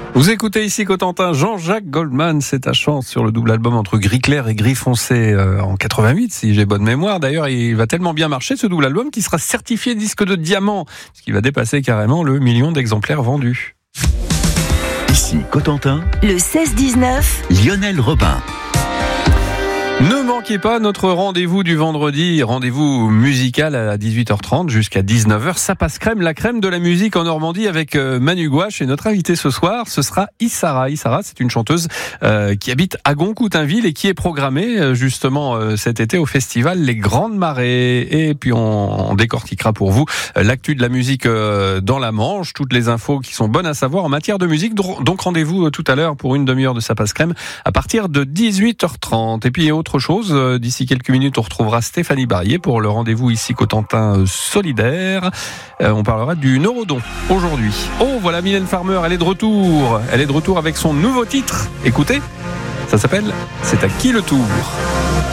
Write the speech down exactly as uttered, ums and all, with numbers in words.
Vous écoutez ici Cotentin, Jean-Jacques Goldman, c'est ta chance sur le double album entre gris clair et gris foncé euh, en quatre-vingt-huit, si j'ai bonne mémoire. D'ailleurs, il va tellement bien marcher ce double album qu'il sera certifié disque de diamant, ce qui va dépasser carrément le million d'exemplaires vendus. Ici Cotentin, le seize dix-neuf, Lionel Robin. Ne manquez pas notre rendez-vous du vendredi, rendez-vous musical à dix-huit heures trente jusqu'à dix-neuf heures. Ça passe crème, la crème de la musique en Normandie avec Manu Gouache. Et notre invité ce soir, ce sera Issara. Issara, c'est une chanteuse euh, qui habite à Goncoutainville et qui est programmée justement euh, cet été au festival Les Grandes Marées. Et puis on, on décortiquera pour vous l'actu de la musique euh, dans la Manche, toutes les infos qui sont bonnes à savoir en matière de musique. Donc rendez-vous tout à l'heure pour une demi-heure de Ça passe crème à partir de dix-huit heures trente. Et puis autre chose, d'ici quelques minutes on retrouvera Stéphanie Barrier pour le rendez-vous ici Cotentin solidaire. Euh, on parlera du Neurodon aujourd'hui. Oh voilà, Mylène Farmer, elle est de retour. Elle est de retour avec son nouveau titre. Écoutez, ça s'appelle C'est à qui le tour.